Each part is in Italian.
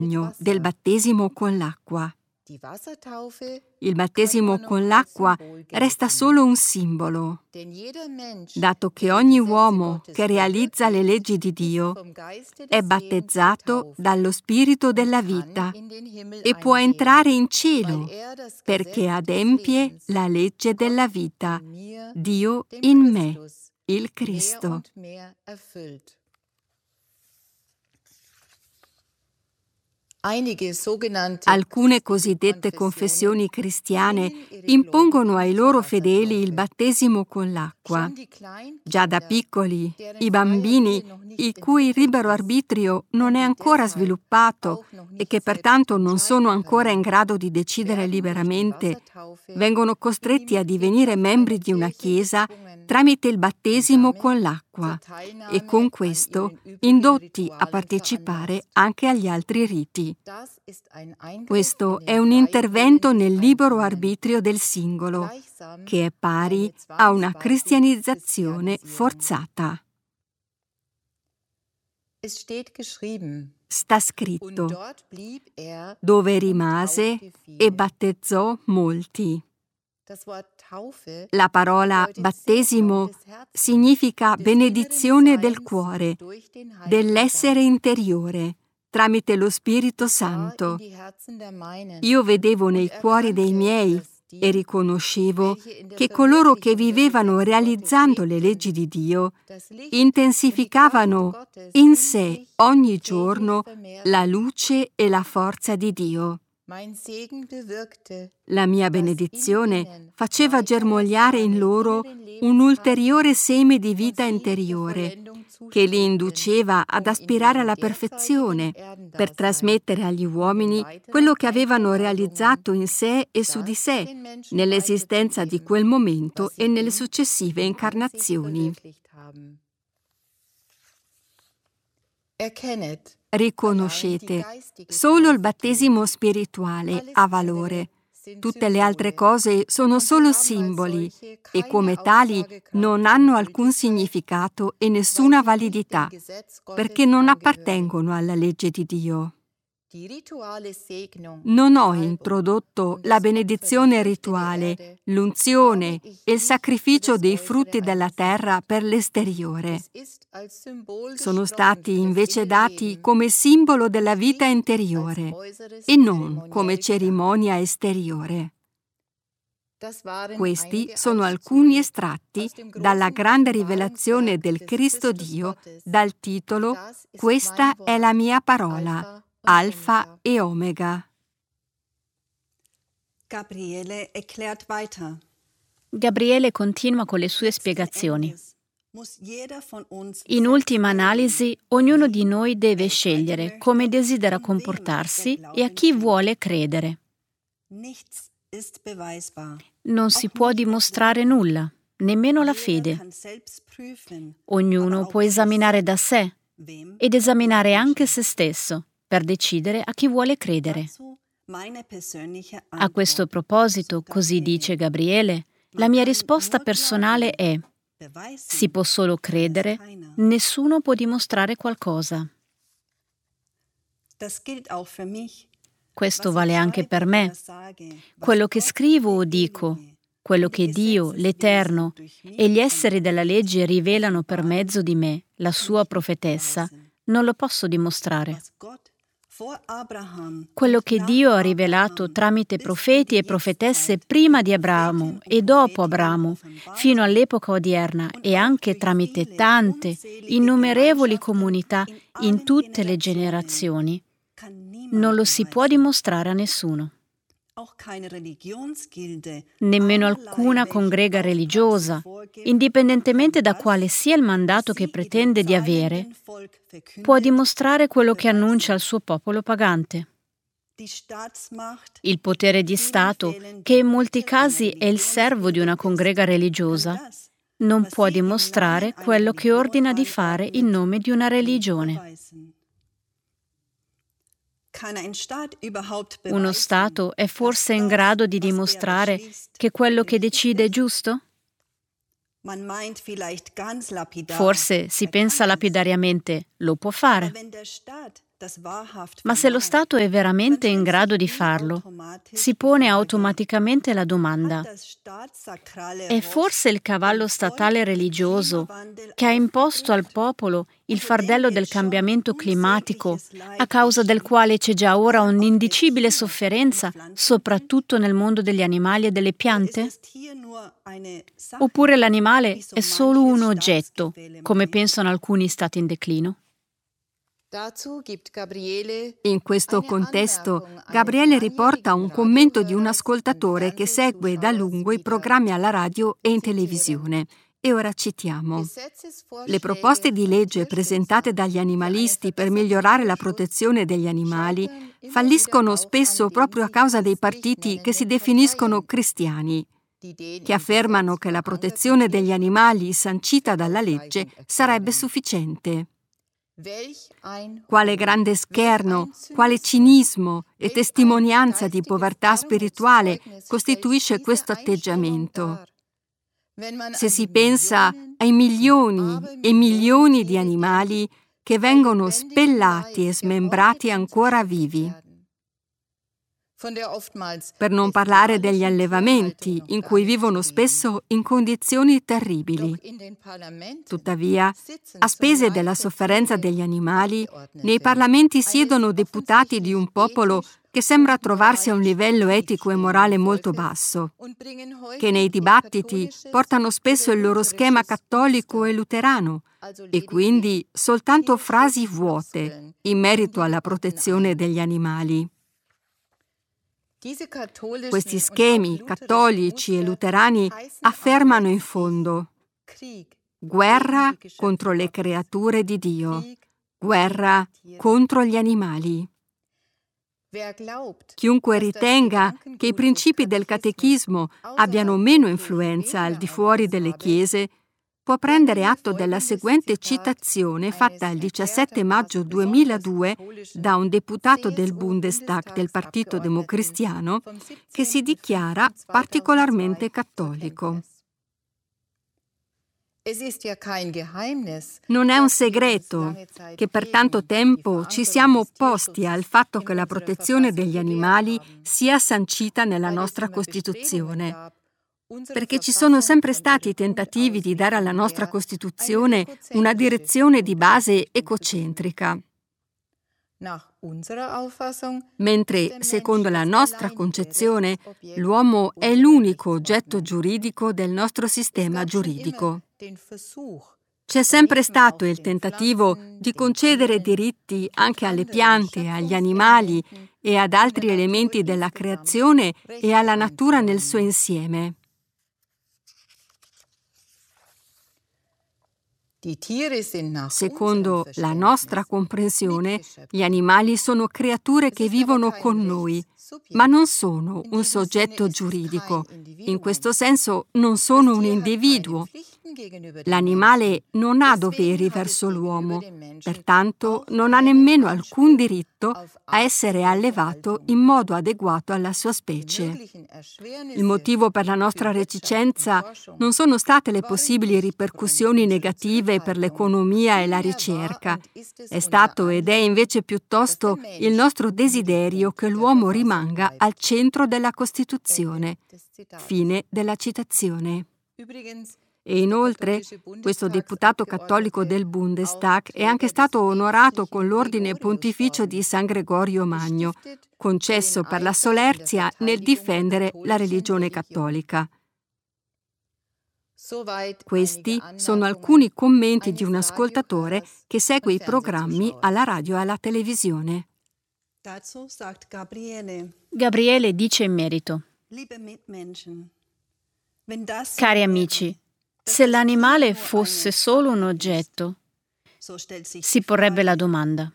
del battesimo con l'acqua. Il battesimo con l'acqua resta solo un simbolo, dato che ogni uomo che realizza le leggi di Dio è battezzato dallo Spirito della vita e può entrare in cielo perché adempie la legge della vita, Dio in me, il Cristo. Alcune cosiddette confessioni cristiane impongono ai loro fedeli il battesimo con l'acqua. Già da piccoli, i bambini, il cui libero arbitrio non è ancora sviluppato e che pertanto non sono ancora in grado di decidere liberamente, vengono costretti a divenire membri di una chiesa tramite il battesimo con l'acqua e con questo indotti a partecipare anche agli altri riti. Questo è un intervento nel libero arbitrio del singolo, che è pari a una cristianizzazione forzata. Sta scritto: dove rimase e battezzò molti. La parola battesimo significa benedizione del cuore, dell'essere interiore, tramite lo Spirito Santo. Io vedevo nei cuori dei miei e riconoscevo che coloro che vivevano realizzando le leggi di Dio intensificavano in sé ogni giorno la luce e la forza di Dio. La mia benedizione faceva germogliare in loro un ulteriore seme di vita interiore che li induceva ad aspirare alla perfezione per trasmettere agli uomini quello che avevano realizzato in sé e su di sé nell'esistenza di quel momento e nelle successive incarnazioni. Riconoscete, solo il battesimo spirituale ha valore. Tutte le altre cose sono solo simboli e come tali non hanno alcun significato e nessuna validità, perché non appartengono alla legge di Dio. Non ho introdotto la benedizione rituale, l'unzione e il sacrificio dei frutti della terra per l'esteriore. Sono stati invece dati come simbolo della vita interiore e non come cerimonia esteriore. Questi sono alcuni estratti dalla grande rivelazione del Cristo Dio dal titolo "Questa è la mia parola, Alfa e Omega". Gabriele continua con le sue spiegazioni. In ultima analisi, ognuno di noi deve scegliere come desidera comportarsi e a chi vuole credere. Non si può dimostrare nulla, nemmeno la fede. Ognuno può esaminare da sé ed esaminare anche se stesso per decidere a chi vuole credere. A questo proposito, così dice Gabriele, la mia risposta personale è: si può solo credere, nessuno può dimostrare qualcosa. Questo vale anche per me. Quello che scrivo o dico, quello che Dio, l'Eterno e gli esseri della legge rivelano per mezzo di me, la sua profetessa, non lo posso dimostrare. Quello che Dio ha rivelato tramite profeti e profetesse prima di Abramo e dopo Abramo, fino all'epoca odierna e anche tramite tante, innumerevoli comunità in tutte le generazioni, non lo si può dimostrare a nessuno. Nemmeno alcuna congrega religiosa, indipendentemente da quale sia il mandato che pretende di avere, può dimostrare quello che annuncia al suo popolo pagante. Il potere di Stato, che in molti casi è il servo di una congrega religiosa, non può dimostrare quello che ordina di fare in nome di una religione. Uno Stato è forse in grado di dimostrare che quello che decide è giusto? Forse si pensa lapidariamente, lo può fare. Ma se lo Stato è veramente in grado di farlo, si pone automaticamente la domanda: è forse il cavallo statale religioso che ha imposto al popolo il fardello del cambiamento climatico, a causa del quale c'è già ora un'indicibile sofferenza, soprattutto nel mondo degli animali e delle piante? Oppure l'animale è solo un oggetto, come pensano alcuni stati in declino? In questo contesto, Gabriele riporta un commento di un ascoltatore che segue da lungo i programmi alla radio e in televisione. E ora citiamo: le proposte di legge presentate dagli animalisti per migliorare la protezione degli animali falliscono spesso proprio a causa dei partiti che si definiscono cristiani, che affermano che la protezione degli animali sancita dalla legge sarebbe sufficiente. Quale grande scherno, quale cinismo e testimonianza di povertà spirituale costituisce questo atteggiamento. Se si pensa ai milioni e milioni di animali che vengono spellati e smembrati ancora vivi. Per non parlare degli allevamenti, in cui vivono spesso in condizioni terribili. Tuttavia, a spese della sofferenza degli animali, nei parlamenti siedono deputati di un popolo che sembra trovarsi a un livello etico e morale molto basso, che nei dibattiti portano spesso il loro schema cattolico e luterano, e quindi soltanto frasi vuote in merito alla protezione degli animali. Questi schemi cattolici e luterani affermano in fondo: guerra contro le creature di Dio, guerra contro gli animali. Chiunque ritenga che i principi del catechismo abbiano meno influenza al di fuori delle chiese può prendere atto della seguente citazione fatta il 17 maggio 2002 da un deputato del Bundestag del Partito Democristiano che si dichiara particolarmente cattolico. Non è un segreto che per tanto tempo ci siamo opposti al fatto che la protezione degli animali sia sancita nella nostra Costituzione, perché ci sono sempre stati tentativi di dare alla nostra Costituzione una direzione di base ecocentrica. Mentre, secondo la nostra concezione, l'uomo è l'unico oggetto giuridico del nostro sistema giuridico. C'è sempre stato il tentativo di concedere diritti anche alle piante, agli animali e ad altri elementi della creazione e alla natura nel suo insieme. Secondo la nostra comprensione, gli animali sono creature che vivono con noi, ma non sono un soggetto giuridico. In questo senso non sono un individuo. L'animale non ha doveri verso l'uomo, pertanto non ha nemmeno alcun diritto a essere allevato in modo adeguato alla sua specie. Il motivo per la nostra reticenza non sono state le possibili ripercussioni negative per l'economia e la ricerca. È stato ed è invece piuttosto il nostro desiderio che l'uomo rimanga al centro della Costituzione. Fine della citazione. E inoltre, questo deputato cattolico del Bundestag è anche stato onorato con l'ordine pontificio di San Gregorio Magno, concesso per la solerzia nel difendere la religione cattolica. Questi sono alcuni commenti di un ascoltatore che segue i programmi alla radio e alla televisione. Gabriele dice in merito: cari amici, se l'animale fosse solo un oggetto, si porrebbe la domanda: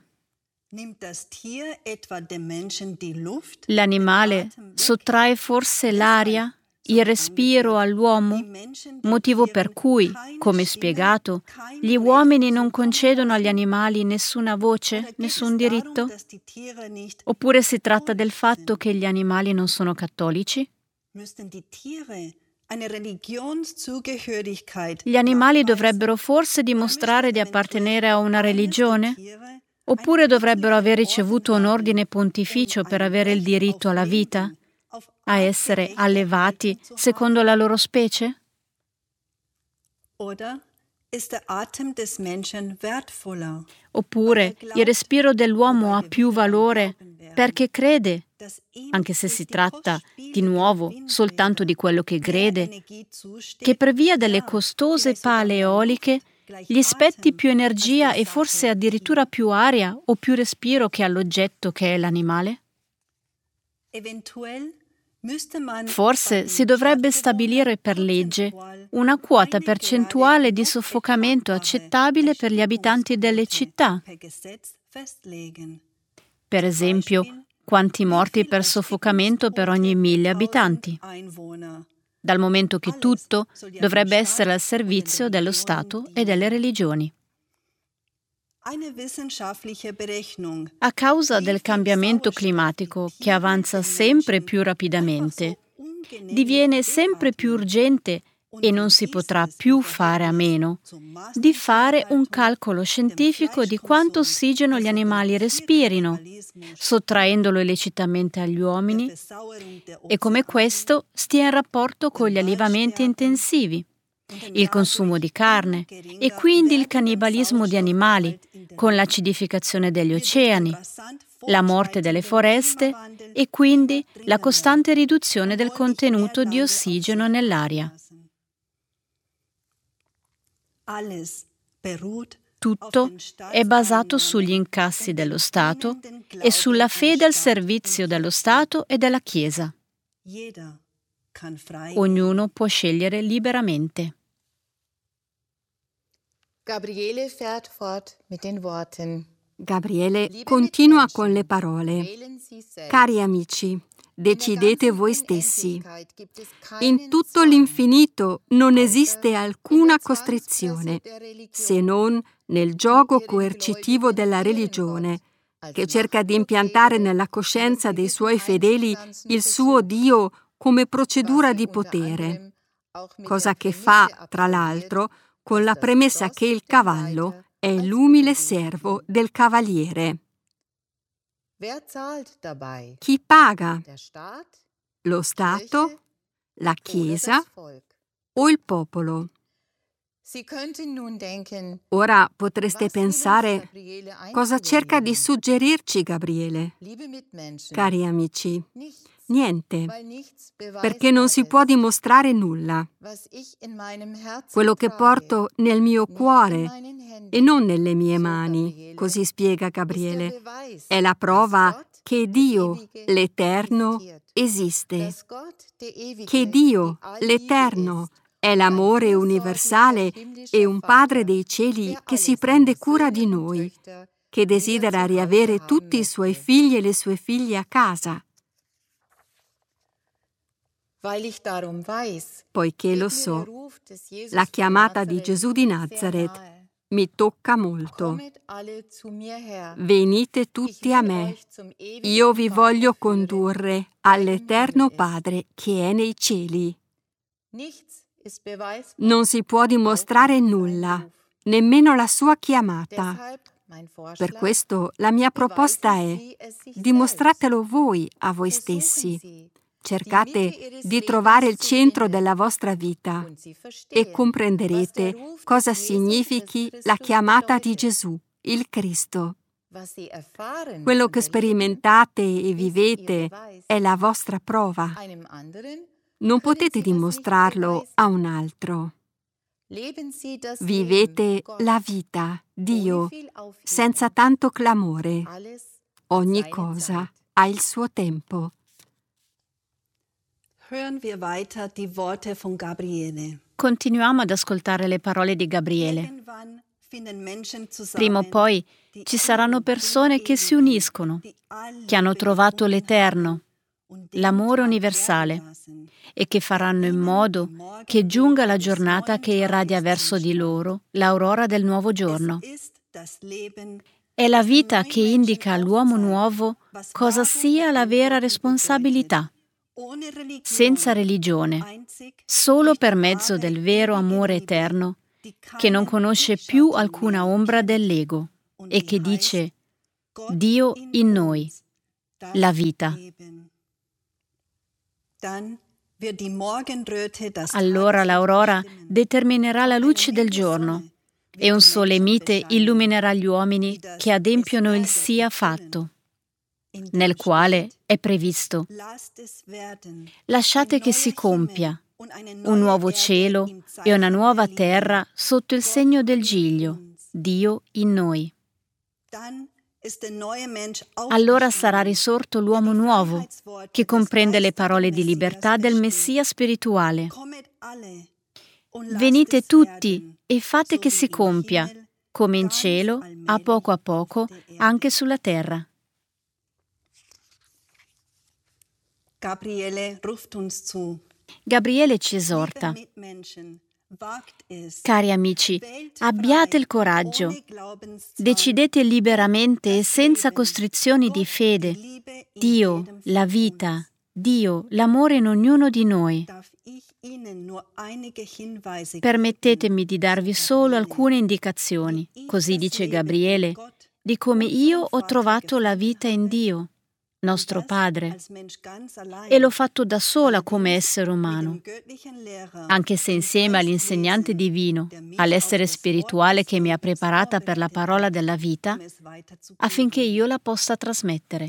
l'animale sottrae forse l'aria, il respiro all'uomo, motivo per cui, come spiegato, gli uomini non concedono agli animali nessuna voce, nessun diritto? Oppure si tratta del fatto che gli animali non sono cattolici? Gli animali dovrebbero forse dimostrare di appartenere a una religione? Oppure dovrebbero aver ricevuto un ordine pontificio per avere il diritto alla vita, a essere allevati secondo la loro specie? Oppure il respiro dell'uomo ha più valore perché crede, anche se si tratta di nuovo soltanto di quello che crede, che per via delle costose pale eoliche gli spetti più energia e forse addirittura più aria o più respiro che all'oggetto che è l'animale? Forse si dovrebbe stabilire per legge una quota percentuale di soffocamento accettabile per gli abitanti delle città. Per esempio, quanti morti per soffocamento per ogni 1000 abitanti, dal momento che tutto dovrebbe essere al servizio dello Stato e delle religioni. A causa del cambiamento climatico che avanza sempre più rapidamente, diviene sempre più urgente e non si potrà più fare a meno di fare un calcolo scientifico di quanto ossigeno gli animali respirino, sottraendolo illecitamente agli uomini, e come questo stia in rapporto con gli allevamenti intensivi, il consumo di carne e quindi il cannibalismo di animali, con l'acidificazione degli oceani, la morte delle foreste e quindi la costante riduzione del contenuto di ossigeno nell'aria. Tutto è basato sugli incassi dello Stato e sulla fede al servizio dello Stato e della Chiesa. Ognuno può scegliere liberamente. Gabriele fährt fort mit den Worten. Gabriele continua con le parole. Cari amici, decidete voi stessi. In tutto l'infinito non esiste alcuna costrizione, se non nel giogo coercitivo della religione, che cerca di impiantare nella coscienza dei suoi fedeli il suo Dio come procedura di potere, cosa che fa, tra l'altro, con la premessa che il cavallo è l'umile servo del cavaliere. Chi paga? Lo Stato, la Chiesa o il popolo? Ora potreste pensare, cosa cerca di suggerirci Gabriele? Cari amici, niente, perché non si può dimostrare nulla. Quello che porto nel mio cuore e non nelle mie mani, così spiega Gabriele, è la prova che Dio, l'Eterno, esiste, che Dio, l'Eterno, è l'amore universale e un Padre dei cieli che si prende cura di noi, che desidera riavere tutti i suoi figli e le sue figlie a casa. Poiché lo so, la chiamata di Gesù di Nazareth mi tocca molto. Venite tutti a me, io vi voglio condurre all'Eterno Padre che è nei cieli. Non si può dimostrare nulla, nemmeno la sua chiamata. Per questo la mia proposta è: dimostratelo voi a voi stessi. Cercate di trovare il centro della vostra vita e comprenderete cosa significhi la chiamata di Gesù, il Cristo. Quello che sperimentate e vivete è la vostra prova. Non potete dimostrarlo a un altro. Vivete la vita, Dio, senza tanto clamore. Ogni cosa ha il suo tempo. Continuiamo ad ascoltare le parole di Gabriele. Prima o poi ci saranno persone che si uniscono, che hanno trovato l'Eterno, l'amore universale, e che faranno in modo che giunga la giornata che irradia verso di loro l'aurora del nuovo giorno. È la vita che indica all'uomo nuovo cosa sia la vera responsabilità. Senza religione, solo per mezzo del vero amore eterno, che non conosce più alcuna ombra dell'ego e che dice: Dio in noi, la vita. Allora l'aurora determinerà la luce del giorno e un sole mite illuminerà gli uomini che adempiono il sia fatto, nel quale è previsto: lasciate che si compia un nuovo cielo e una nuova terra sotto il segno del Giglio, Dio in noi. Allora sarà risorto l'uomo nuovo, che comprende le parole di libertà del Messia spirituale. Venite tutti e fate che si compia, come in cielo, a poco, anche sulla terra. Gabriele ci esorta: cari amici, abbiate il coraggio, decidete liberamente e senza costrizioni di fede. Dio, la vita, Dio, l'amore in ognuno di noi. Permettetemi di darvi solo alcune indicazioni, così dice Gabriele, di come io ho trovato la vita in Dio, nostro Padre, e l'ho fatto da sola come essere umano, anche se insieme all'insegnante divino, all'essere spirituale che mi ha preparata per la parola della vita, affinché io la possa trasmettere.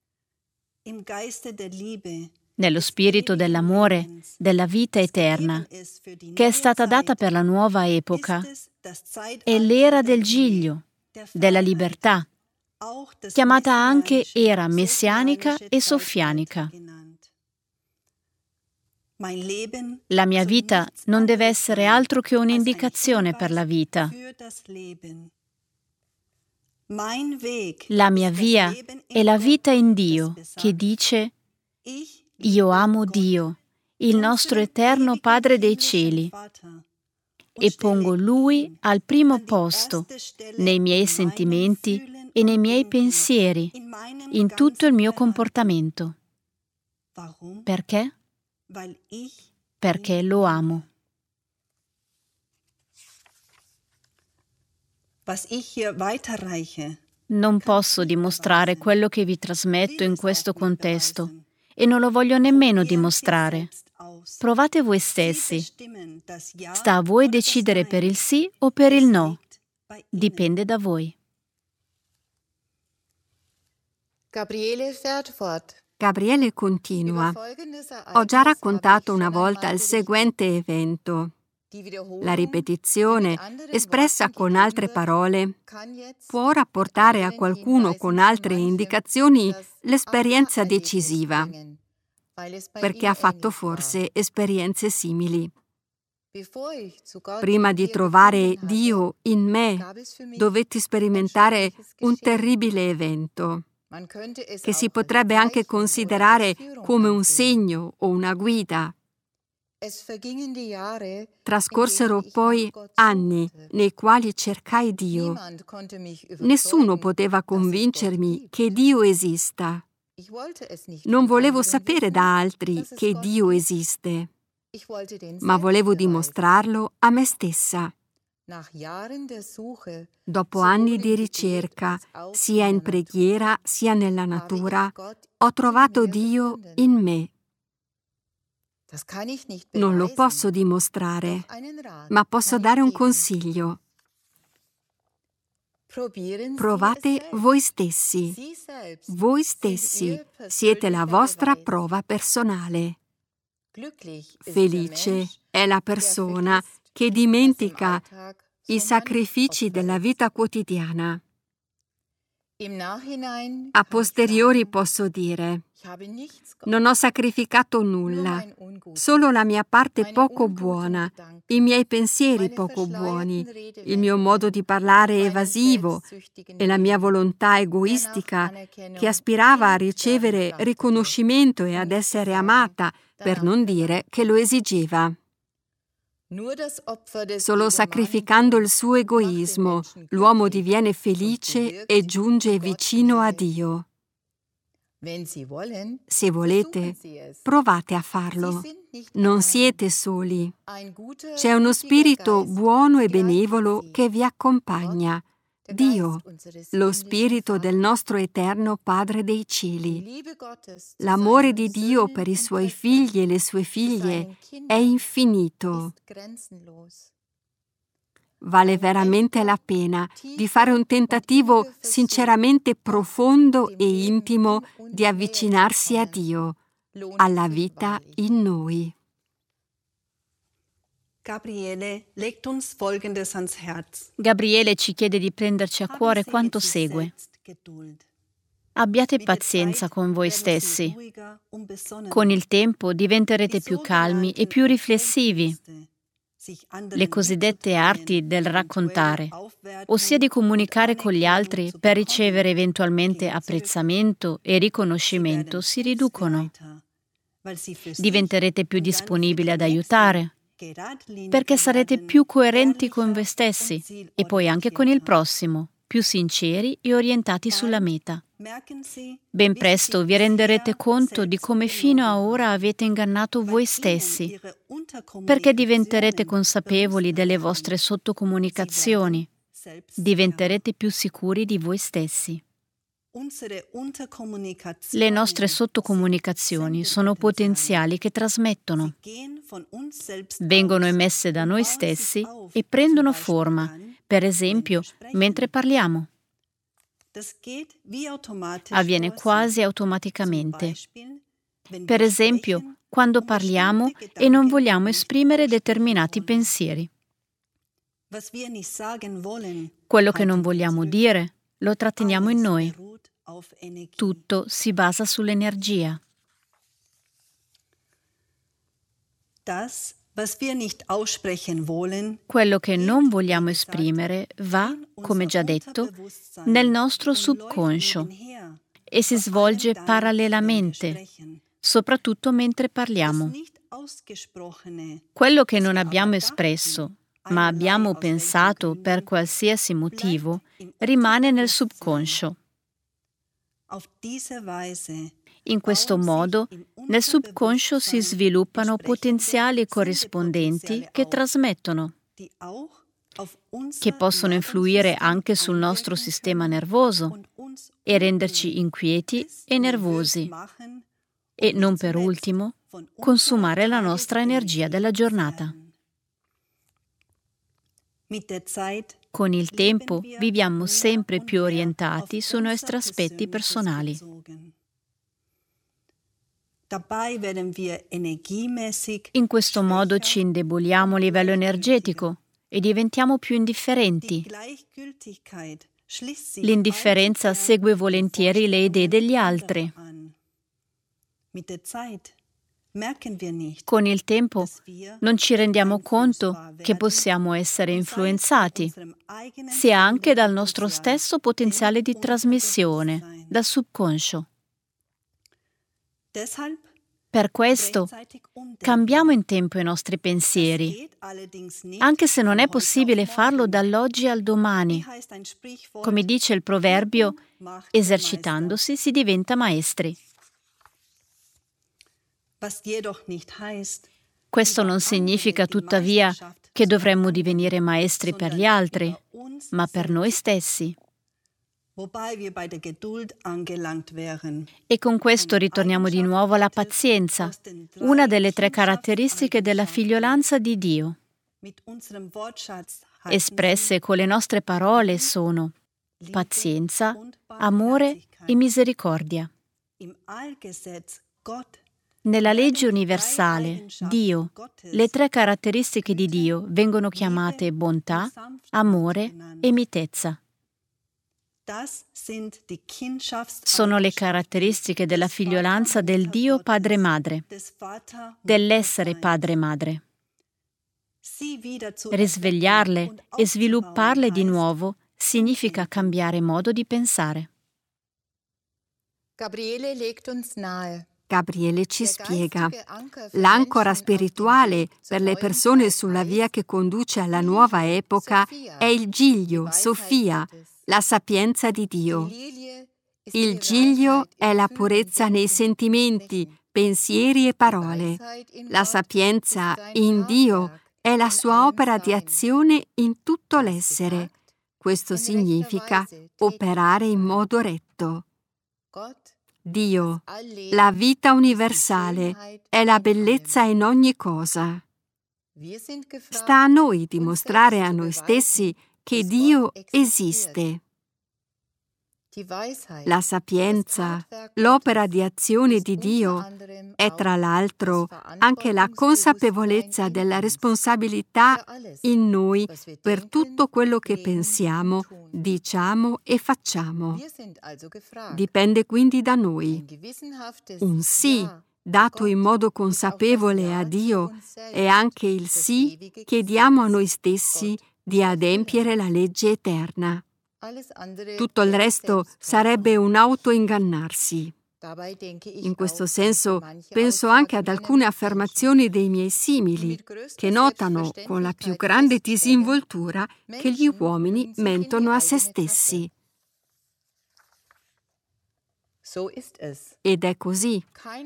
Nello spirito dell'amore, della vita eterna, che è stata data per la nuova epoca, è l'era del Giglio, della libertà, chiamata anche era messianica e soffianica. La mia vita non deve essere altro che un'indicazione per la vita. La mia via è la vita in Dio, che dice: io amo Dio, il nostro eterno Padre dei cieli, e pongo Lui al primo posto nei miei sentimenti e nei miei pensieri, in tutto il mio comportamento. Perché? Perché lo amo. Non posso dimostrare quello che vi trasmetto in questo contesto e non lo voglio nemmeno dimostrare. Provate voi stessi. Sta a voi decidere per il sì o per il no. Dipende da voi. Gabriele continua: ho già raccontato una volta il seguente evento. La ripetizione, espressa con altre parole, può rapportare a qualcuno con altre indicazioni l'esperienza decisiva, perché ha fatto forse esperienze simili. Prima di trovare Dio in me, dovetti sperimentare un terribile evento, che si potrebbe anche considerare come un segno o una guida. Trascorsero poi anni nei quali cercai Dio. Nessuno poteva convincermi che Dio esista. Non volevo sapere da altri che Dio esiste, ma volevo dimostrarlo a me stessa. Dopo anni di ricerca, sia in preghiera sia nella natura, ho trovato Dio in me. Non lo posso dimostrare, ma posso dare un consiglio. Provate voi stessi. Voi stessi siete la vostra prova personale. Felice è la persona che dimentica i sacrifici della vita quotidiana. A posteriori posso dire: non ho sacrificato nulla, solo la mia parte poco buona, i miei pensieri poco buoni, il mio modo di parlare evasivo e la mia volontà egoistica che aspirava a ricevere riconoscimento e ad essere amata, per non dire che lo esigeva. Solo sacrificando il suo egoismo, l'uomo diviene felice e giunge vicino a Dio. Se volete, provate a farlo. Non siete soli. C'è uno spirito buono e benevolo che vi accompagna. Dio, lo Spirito del nostro eterno Padre dei cieli. L'amore di Dio per i suoi figli e le sue figlie è infinito. Vale veramente la pena di fare un tentativo sinceramente profondo e intimo di avvicinarsi a Dio, alla vita in noi. Gabriele ci chiede di prenderci a cuore quanto segue. Abbiate pazienza con voi stessi. Con il tempo diventerete più calmi e più riflessivi. Le cosiddette arti del raccontare, ossia di comunicare con gli altri per ricevere eventualmente apprezzamento e riconoscimento, si riducono. Diventerete più disponibili ad aiutare, perché sarete più coerenti con voi stessi e poi anche con il prossimo, più sinceri e orientati sulla meta. Ben presto vi renderete conto di come fino a ora avete ingannato voi stessi, perché diventerete consapevoli delle vostre sottocomunicazioni, diventerete più sicuri di voi stessi. Le nostre sottocomunicazioni sono potenziali che trasmettono. Vengono emesse da noi stessi e prendono forma, per esempio, mentre parliamo. Avviene quasi automaticamente. Per esempio, quando parliamo e non vogliamo esprimere determinati pensieri. Quello che non vogliamo dire, lo tratteniamo in noi. Tutto si basa sull'energia. Quello che non vogliamo esprimere va, come già detto, nel nostro subconscio e si svolge parallelamente, soprattutto mentre parliamo. Quello che non abbiamo espresso, ma abbiamo pensato per qualsiasi motivo, rimane nel subconscio. In questo modo, nel subconscio si sviluppano potenziali corrispondenti che trasmettono, che possono influire anche sul nostro sistema nervoso e renderci inquieti e nervosi, e non per ultimo, consumare la nostra energia della giornata. Con il tempo viviamo sempre più orientati sui nostri aspetti personali. In questo modo ci indeboliamo a livello energetico e diventiamo più indifferenti. L'indifferenza segue volentieri le idee degli altri. Con il tempo non ci rendiamo conto che possiamo essere influenzati, sia anche dal nostro stesso potenziale di trasmissione, dal subconscio. Per questo cambiamo in tempo i nostri pensieri, anche se non è possibile farlo dall'oggi al domani. Come dice il proverbio, esercitandosi si diventa maestri. Questo non significa tuttavia che dovremmo divenire maestri per gli altri, ma per noi stessi. E con questo ritorniamo di nuovo alla pazienza, una delle 3 caratteristiche della figliolanza di Dio. Espresse con le nostre parole sono pazienza, amore e misericordia. Nella legge universale, Dio, le 3 caratteristiche di Dio vengono chiamate bontà, amore e mitezza. Sono le caratteristiche della figliolanza del Dio Padre-Madre, dell'essere Padre-Madre. Risvegliarle e svilupparle di nuovo significa cambiare modo di pensare. Gabriele ci spiega. L'ancora spirituale per le persone sulla via che conduce alla nuova epoca è il giglio, Sofia, la sapienza di Dio. Il giglio è la purezza nei sentimenti, pensieri e parole. La sapienza in Dio è la sua opera di azione in tutto l'essere. Questo significa operare in modo retto. Dio, la vita universale, è la bellezza in ogni cosa. Sta a noi dimostrare a noi stessi che Dio esiste. La sapienza, l'opera di azione di Dio è tra l'altro anche la consapevolezza della responsabilità in noi per tutto quello che pensiamo, diciamo e facciamo. Dipende quindi da noi. Un sì dato in modo consapevole a Dio è anche il sì che diamo a noi stessi di adempiere la legge eterna. Tutto il resto sarebbe un autoingannarsi. In questo senso penso anche ad alcune affermazioni dei miei simili, che notano con la più grande disinvoltura che gli uomini mentono a se stessi. Ed è così.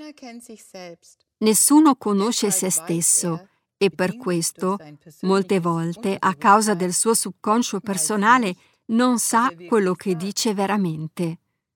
Nessuno conosce se stesso e per questo, molte volte, a causa del suo subconscio personale, non sa quello che dice veramente.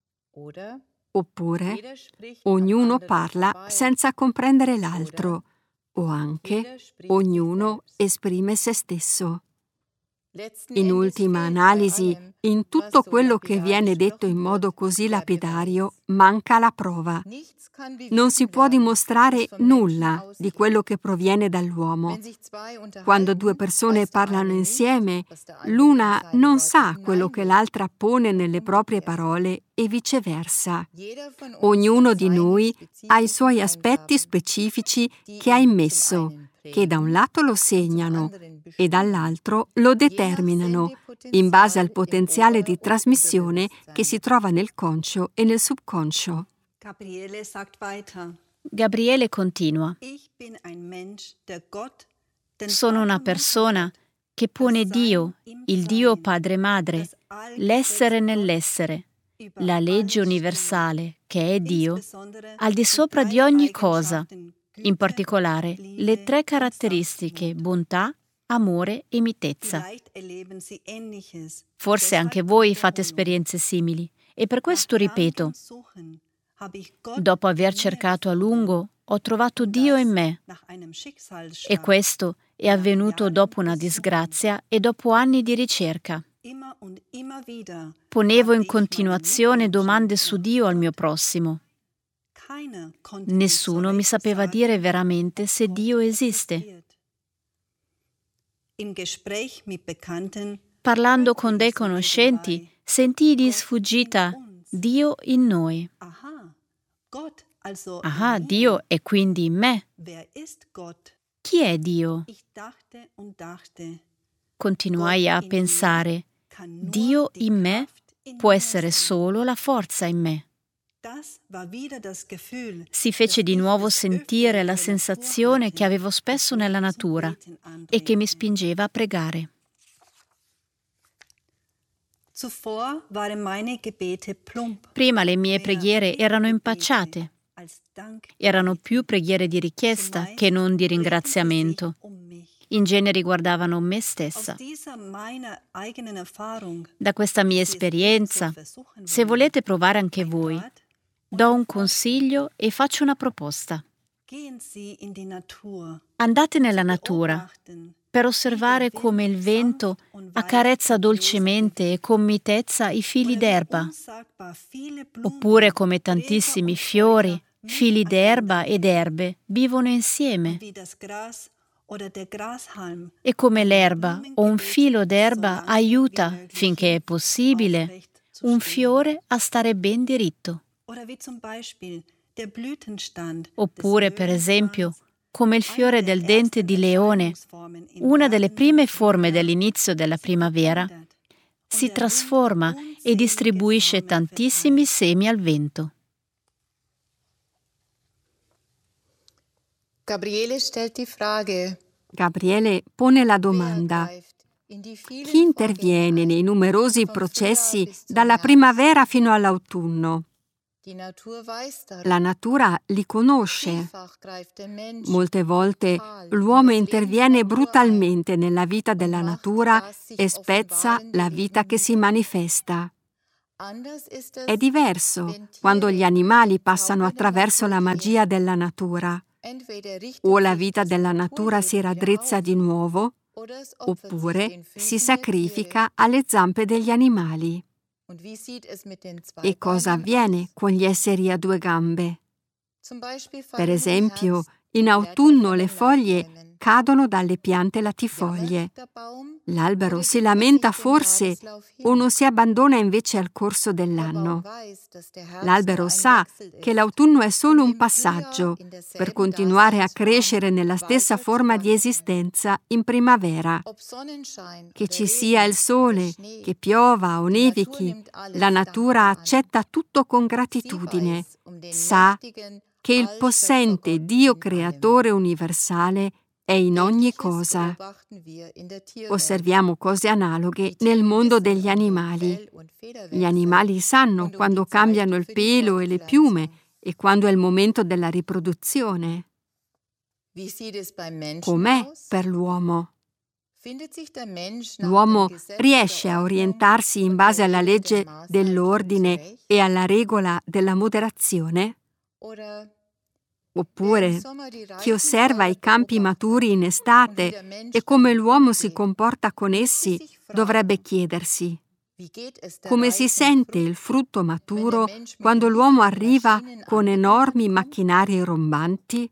Oppure, ognuno parla senza comprendere l'altro, o anche ognuno esprime se stesso. In ultima analisi, in tutto quello che viene detto in modo così lapidario, manca la prova. Non si può dimostrare nulla di quello che proviene dall'uomo. Quando due persone parlano insieme, l'una non sa quello che l'altra pone nelle proprie parole e viceversa. Ognuno di noi ha i suoi aspetti specifici che ha immesso, che da un lato lo segnano e dall'altro lo determinano in base al potenziale di trasmissione che si trova nel conscio e nel subconscio. Gabriele continua. Sono una persona che pone Dio, il Dio Padre Madre, l'essere nell'essere, la legge universale, che è Dio, al di sopra di ogni cosa, in particolare le tre caratteristiche bontà, amore e mitezza. Forse anche voi fate esperienze simili e per questo ripeto, dopo aver cercato a lungo, ho trovato Dio in me e questo è avvenuto dopo una disgrazia e dopo anni di ricerca. Ponevo in continuazione domande su Dio al mio prossimo. Nessuno mi sapeva dire veramente se Dio esiste. Parlando con dei conoscenti, sentii di sfuggita Dio in noi. Ah, Dio è quindi in me. Chi è Dio? Continuai a pensare, Dio in me può essere solo la forza in me. Si fece di nuovo sentire la sensazione che avevo spesso nella natura e che mi spingeva a pregare. Prima le mie preghiere erano impacciate. Erano più preghiere di richiesta che non di ringraziamento. In genere riguardavano me stessa. Da questa mia esperienza, se volete provare anche voi, do un consiglio e faccio una proposta. Andate nella natura per osservare come il vento accarezza dolcemente e con mitezza i fili d'erba, oppure come tantissimi fiori, fili d'erba ed erbe vivono insieme, e come l'erba o un filo d'erba aiuta, finché è possibile, un fiore a stare ben diritto. Oppure, per esempio, come il fiore del dente di leone, una delle prime forme dell'inizio della primavera, si trasforma e distribuisce tantissimi semi al vento. Gabriele pone la domanda: chi interviene nei numerosi processi dalla primavera fino all'autunno? La natura li conosce. Molte volte l'uomo interviene brutalmente nella vita della natura e spezza la vita che si manifesta. È diverso quando gli animali passano attraverso la magia della natura. O la vita della natura si raddrizza di nuovo, oppure si sacrifica alle zampe degli animali. E cosa avviene con gli esseri a due gambe? Per esempio, in autunno le foglie cadono dalle piante latifoglie. L'albero si lamenta forse o non si abbandona invece al corso dell'anno. L'albero sa che l'autunno è solo un passaggio per continuare a crescere nella stessa forma di esistenza in primavera. Che ci sia il sole, che piova o nevichi, la natura accetta tutto con gratitudine. Sa che il possente Dio creatore universale è in ogni cosa. Osserviamo cose analoghe nel mondo degli animali. Gli animali sanno quando cambiano il pelo e le piume e quando è il momento della riproduzione. Com'è per l'uomo? L'uomo riesce a orientarsi in base alla legge dell'ordine e alla regola della moderazione? Oppure chi osserva i campi maturi in estate e come l'uomo si comporta con essi dovrebbe chiedersi: come si sente il frutto maturo quando l'uomo arriva con enormi macchinari rombanti?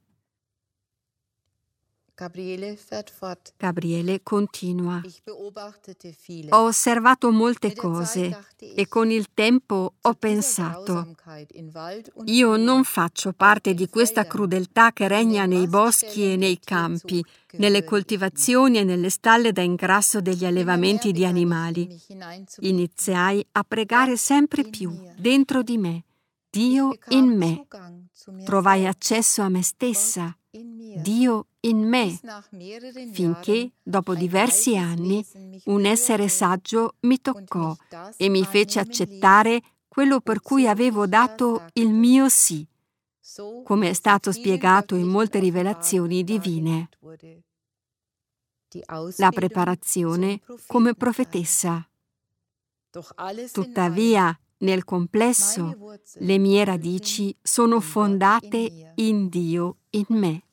Gabriele continua. Ho osservato molte cose e con il tempo ho pensato: io non faccio parte di questa crudeltà che regna nei boschi e nei campi, nelle coltivazioni e nelle stalle da ingrasso degli allevamenti di animali. Iniziai a pregare sempre più dentro di me, Dio in me. Trovai accesso a me stessa, Dio in me, finché, dopo diversi anni, un essere saggio mi toccò e mi fece accettare quello per cui avevo dato il mio sì, come è stato spiegato in molte rivelazioni divine. La preparazione come profetessa. Tuttavia, nel complesso, le mie radici sono fondate in Dio in me.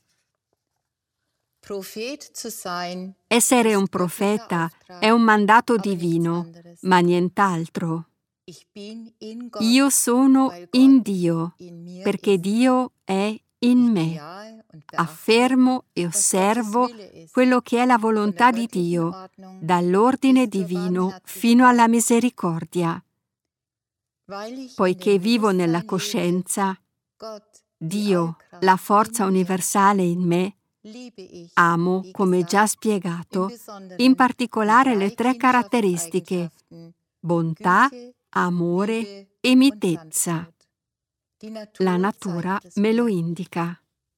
Essere un profeta è un mandato divino, ma nient'altro. Io sono in Dio, perché Dio è in me. Affermo e osservo quello che è la volontà di Dio, dall'ordine divino fino alla misericordia. Poiché vivo nella coscienza, Dio, la forza universale in me, amo, come già spiegato, in particolare le 3 caratteristiche: bontà, amore e mitezza. La natura me lo indica.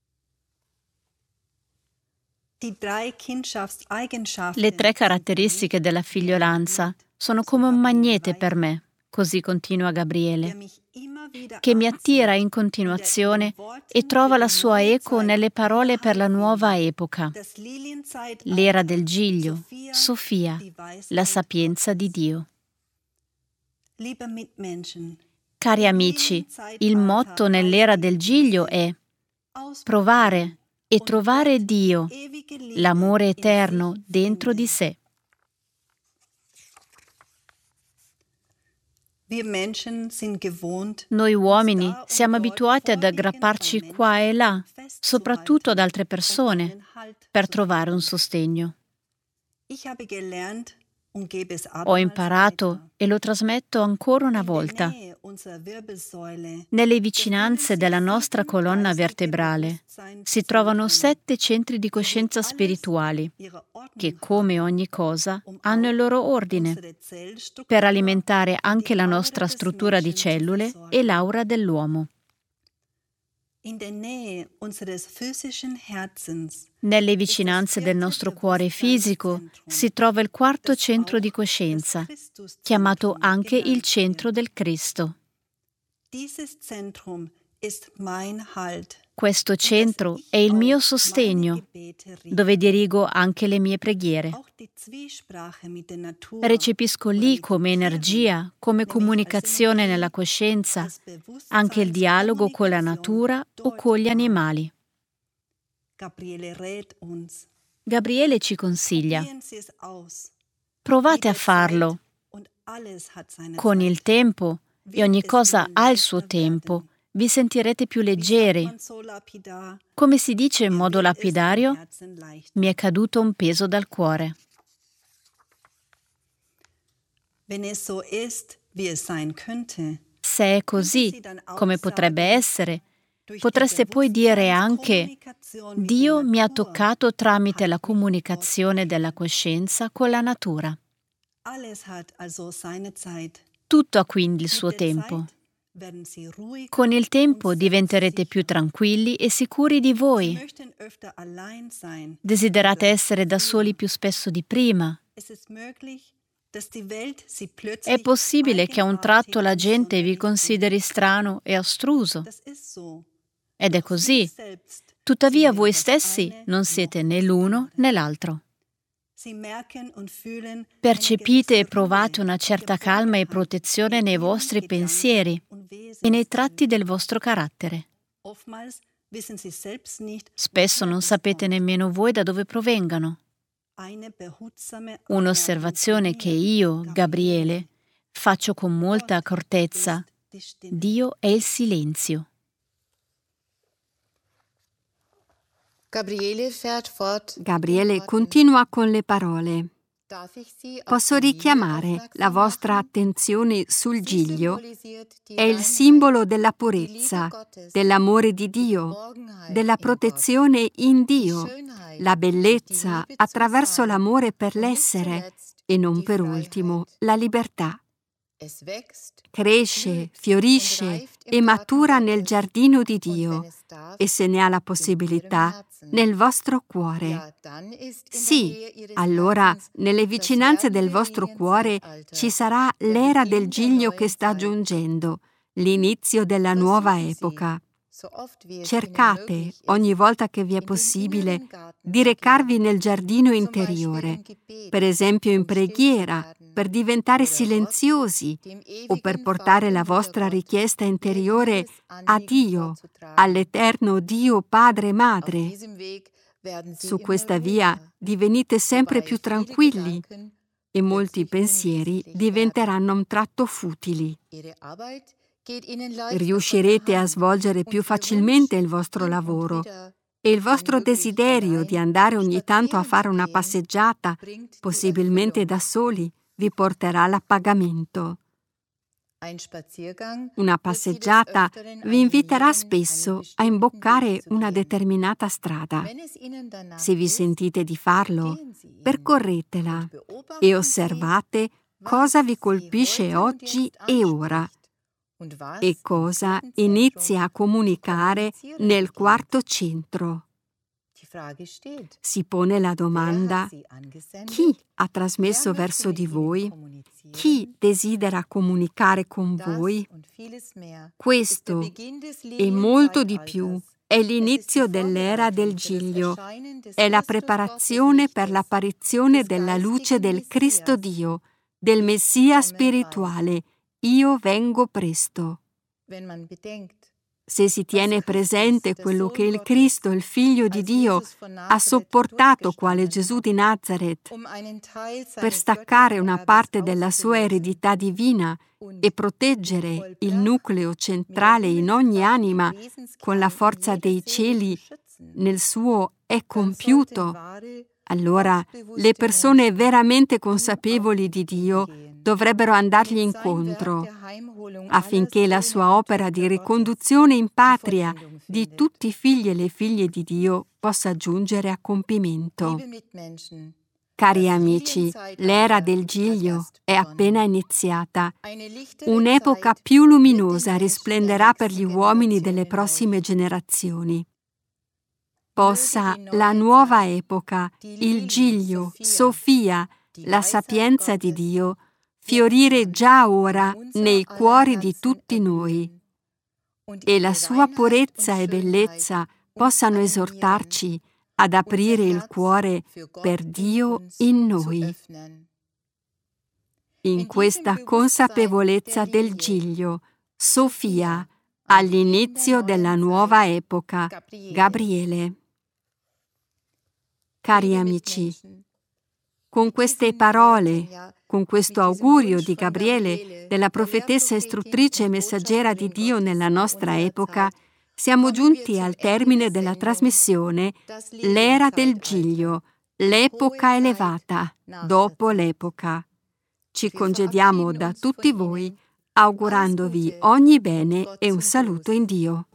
Le 3 caratteristiche della figliolanza sono come un magnete per me, così continua Gabriele, che mi attira in continuazione e trova la sua eco nelle parole per la nuova epoca. L'era del Giglio, Sofia, la sapienza di Dio. Cari amici, il motto nell'era del Giglio è provare e trovare Dio, l'amore eterno dentro di sé. Noi uomini siamo abituati ad aggrapparci qua e là, soprattutto ad altre persone, per trovare un sostegno. Ho imparato e lo trasmetto ancora una volta. Nelle vicinanze della nostra colonna vertebrale si trovano 7 centri di coscienza spirituali che, come ogni cosa, hanno il loro ordine per alimentare anche la nostra struttura di cellule e l'aura dell'uomo. Nelle vicinanze del nostro cuore fisico si trova il 4° centro di coscienza, chiamato anche il centro del Cristo. Questo centro è il mio sostegno, dove dirigo anche le mie preghiere. Recepisco lì come energia, come comunicazione nella coscienza, anche il dialogo con la natura o con gli animali. Gabriele ci consiglia: provate a farlo. Con il tempo, e ogni cosa ha il suo tempo, vi sentirete più leggeri. Come si dice in modo lapidario, mi è caduto un peso dal cuore. Se è così, come potrebbe essere, potreste poi dire anche: Dio mi ha toccato tramite la comunicazione della coscienza con la natura. Tutto ha quindi il suo tempo. Con il tempo diventerete più tranquilli e sicuri di voi. Desiderate essere da soli più spesso di prima. È possibile che a un tratto la gente vi consideri strano e astruso. Ed è così. Tuttavia voi stessi non siete né l'uno né l'altro. Percepite e provate una certa calma e protezione nei vostri pensieri e nei tratti del vostro carattere. Spesso non sapete nemmeno voi da dove provengano. Un'osservazione che io, Gabriele, faccio con molta accortezza: Dio è il silenzio. Gabriele continua con le parole. Posso richiamare la vostra attenzione sul giglio? È il simbolo della purezza, dell'amore di Dio, della protezione in Dio, la bellezza attraverso l'amore per l'essere e non per ultimo la libertà. Cresce, fiorisce e matura nel giardino di Dio e, se ne ha la possibilità, nel vostro cuore. Sì, allora nelle vicinanze del vostro cuore ci sarà l'era del giglio che sta giungendo, l'inizio della nuova epoca. Cercate, ogni volta che vi è possibile, di recarvi nel giardino interiore, per esempio in preghiera, per diventare silenziosi o per portare la vostra richiesta interiore a Dio, all'eterno Dio Padre e Madre. Su questa via divenite sempre più tranquilli e molti pensieri diventeranno un tratto futili. Riuscirete a svolgere più facilmente il vostro lavoro e il vostro desiderio di andare ogni tanto a fare una passeggiata, possibilmente da soli, vi porterà all'appagamento. Una passeggiata vi inviterà spesso a imboccare una determinata strada. Se vi sentite di farlo, percorretela e osservate cosa vi colpisce oggi e ora e cosa inizia a comunicare nel quarto centro. Si pone la domanda: chi ha trasmesso verso di voi? Chi desidera comunicare con voi? Questo e molto di più è l'inizio dell'era del giglio, è la preparazione per l'apparizione della luce del Cristo Dio, del Messia spirituale. Io vengo presto. Se si tiene presente quello che il Cristo, il Figlio di Dio, ha sopportato quale Gesù di Nazaret, per staccare una parte della sua eredità divina e proteggere il nucleo centrale in ogni anima con la forza dei cieli, nel suo è compiuto, allora le persone veramente consapevoli di Dio dovrebbero andargli incontro affinché la sua opera di riconduzione in patria di tutti i figli e le figlie di Dio possa giungere a compimento. Cari amici, l'era del giglio è appena iniziata. Un'epoca più luminosa risplenderà per gli uomini delle prossime generazioni. Possa la nuova epoca, il giglio, Sofia, la sapienza di Dio, fiorire già ora nei cuori di tutti noi. e la sua purezza e bellezza possano esortarci ad aprire il cuore per Dio in noi. In questa consapevolezza del Giglio, Sofia, all'inizio della nuova epoca, Gabriele. Cari amici, con queste parole, con questo augurio di Gabriele, della profetessa istruttrice e messaggera di Dio nella nostra epoca, siamo giunti al termine della trasmissione L'era del Giglio, l'epoca elevata, dopo l'epoca. Ci congediamo da tutti voi, augurandovi ogni bene e un saluto in Dio.